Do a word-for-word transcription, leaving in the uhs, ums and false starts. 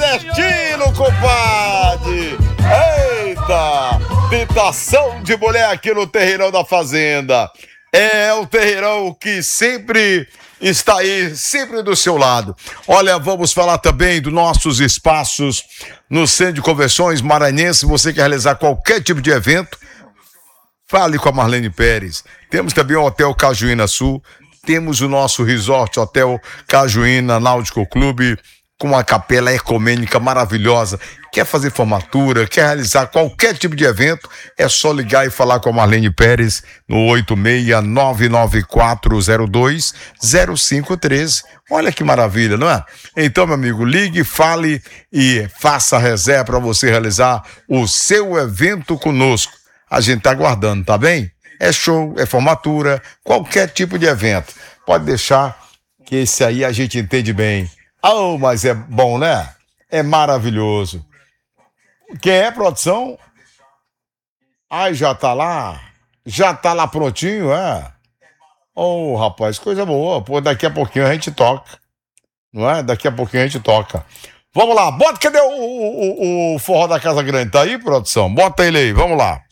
nordestino, compadre! Eita! Tentação de mulher aqui no Terreirão da Fazenda. É o terreirão que sempre está aí, sempre do seu lado. Olha, vamos falar também dos nossos espaços no Centro de Convenções Maranhense. Você quer realizar qualquer tipo de evento, fale com a Marlene Pérez. Temos também o Hotel Cajuína Sul, temos o nosso Resort Hotel Cajuína Náutico Clube, com uma capela ecumênica maravilhosa. Quer fazer formatura, quer realizar qualquer tipo de evento, é só ligar e falar com a Marlene Pérez no oito seis nove nove quatro zero dois zero cinco um três. Olha que maravilha, não é? Então, meu amigo, ligue, fale e faça a reserva para você realizar o seu evento conosco. A gente tá aguardando, tá bem? É show, é formatura, qualquer tipo de evento. Pode deixar que esse aí a gente entende bem. Oh, mas é bom, né? É maravilhoso. Quem é, produção? Ai, já tá lá? Já tá lá prontinho, é? Oh, rapaz, coisa boa. Pô, daqui a pouquinho a gente toca. Não é? Daqui a pouquinho a gente toca. Vamos lá, bota, cadê o, o, o, o forró da Casa Grande? Tá aí, produção? Bota ele aí, vamos lá.